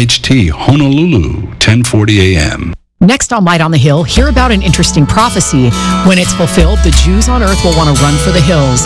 KMHT Honolulu, 1040 AM. Next on Light on the Hill, hear about an interesting prophecy. When it's fulfilled, the Jews on earth will want to run for the hills.